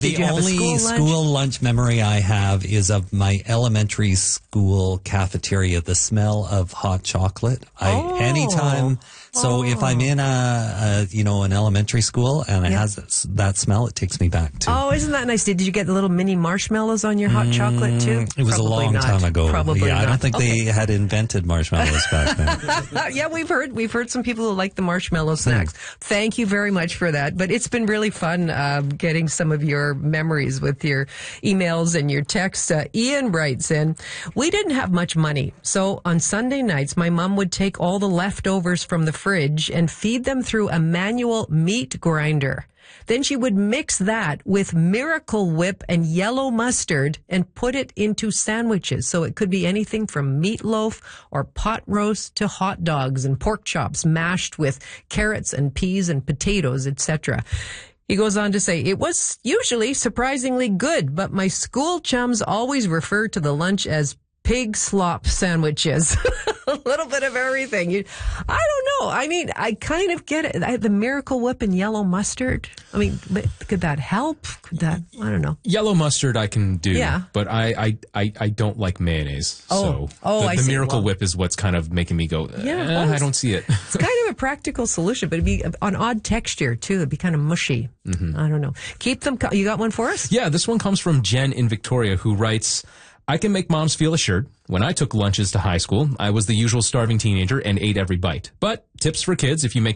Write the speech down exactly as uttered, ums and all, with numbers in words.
Did The you have a only school lunch? school lunch memory I have is of my elementary school cafeteria, the smell of hot chocolate. I Oh. anytime, so Oh. if I'm in a, a you know an elementary school and it Yep. has that, that smell, it takes me back to. Oh, isn't that nice? Did you get the little mini marshmallows on your hot chocolate too? It was Probably a long not. time ago. Probably yeah, not. I don't think Okay. they had invented marshmallows back then. Yeah, we've heard we've heard some people who like the marshmallow snacks. Thank you very much for that. But it's been really fun uh, getting some of your memories with your emails and your texts. Uh, Ian writes in, we didn't have much money, so on Sunday nights my mom would take all the leftovers from the fridge and feed them through a manual meat grinder. Then she would mix that with Miracle Whip and yellow mustard and put it into sandwiches. So it could be anything from meatloaf or pot roast to hot dogs and pork chops mashed with carrots and peas and potatoes, et cetera. He goes on to say, it was usually surprisingly good, but my school chums always referred to the lunch as pig slop sandwiches. A little bit of everything. You, I don't know. I mean, I kind of get it. I, the Miracle Whip and yellow mustard. I mean, but could that help? Could that, I don't know. Yellow mustard I can do, Yeah. but I, I, I, I don't like mayonnaise. Oh. so Oh, the, I the see. Miracle Well- Whip is what's kind of making me go, eh, Yeah, well, I it's- don't see it. It's kind of a practical solution, but it'd be an odd texture too. It'd be kind of mushy. Mm-hmm. I don't know. Keep them, co- you got one for us? Yeah, this one comes from Jen in Victoria, who writes, I can make moms feel assured. When I took lunches to high school, I was the usual starving teenager and ate every bite. But tips for kids, if you make